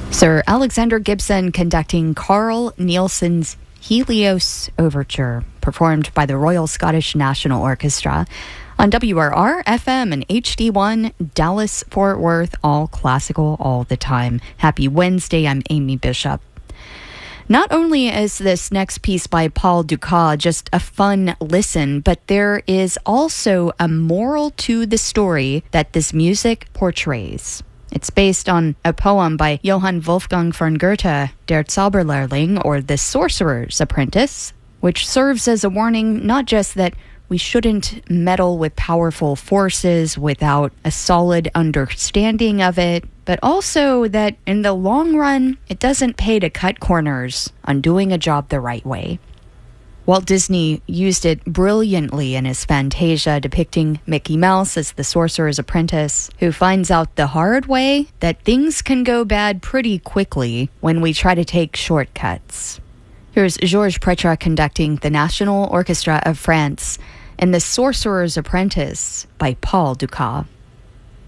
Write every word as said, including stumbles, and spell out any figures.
Sir Alexander Gibson conducting Carl Nielsen's Helios Overture, performed by the Royal Scottish National Orchestra on W R R F M and H D one, Dallas, Fort Worth, all classical all the time. Happy Wednesday, I'm Amy Bishop. Not only is this next piece by Paul Dukas just a fun listen, but there is also a moral to the story that this music portrays. It's based on a poem by Johann Wolfgang von Goethe, Der Zauberlehrling, or The Sorcerer's Apprentice, which serves as a warning not just that we shouldn't meddle with powerful forces without a solid understanding of it, but also that in the long run, it doesn't pay to cut corners on doing a job the right way. Walt Disney used it brilliantly in his Fantasia, depicting Mickey Mouse as the sorcerer's apprentice, who finds out the hard way that things can go bad pretty quickly when we try to take shortcuts. Here's Georges Pretra conducting the National Orchestra of France and The Sorcerer's Apprentice by Paul Dukas.